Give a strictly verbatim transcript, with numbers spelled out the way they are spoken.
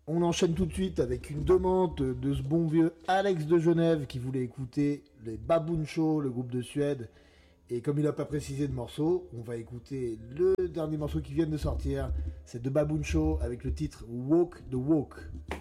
On enchaîne tout de suite avec une demande de ce bon vieux Alex de Genève qui voulait écouter les Baboon Show, le groupe de Suède. Et comme il n'a pas précisé de morceau, on va écouter le dernier morceau qui vient de sortir. C'est de Baboon Show avec le titre Walk the Walk.